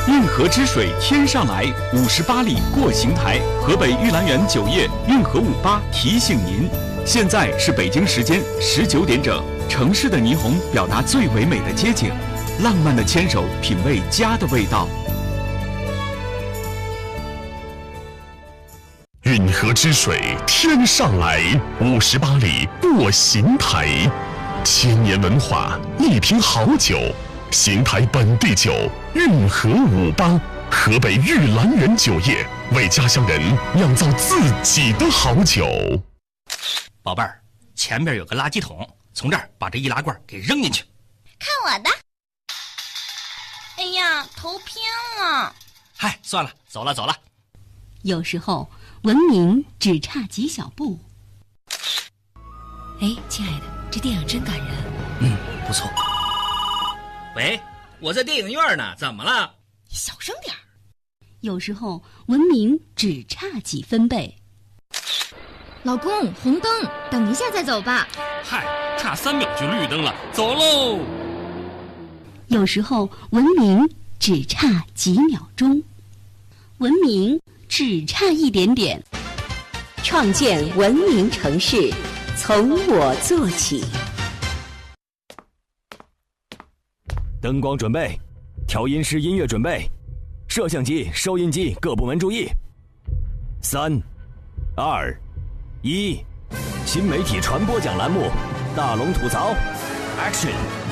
运河之水天上来，58里过邢台。河北玉兰园酒业运河58提醒您，现在是北京时间19点整。城市的霓虹表达最唯美的街景，浪漫的牵手品味家的味道。 运河之水天上来，58里过邢台。千年文化，一瓶好酒，邢台本地酒运河58，河北玉兰园酒业为家乡人酿造自己的好酒。 宝贝儿，前边有个垃圾桶，从这儿把这易拉罐给扔进去。 看我的！哎呀，头偏了。 嗨，算了，走了。 有时候文明只差几小步。 哎，亲爱的，这电影真感人。 不错。喂，我在电影院呢，怎么了？ 你小声点儿。 有时候文明只差几分贝。 老公，红灯，等一下再走吧。 嗨，差3秒就绿灯了，走喽。 有时候文明只差几秒钟，文明只差一点点。 创建文明城市，从我做起。 灯光准备，调音师音乐准备，摄像机、收音机各部门注意。3、2、1，新媒体传播奖栏目，大龙吐槽 ，Action。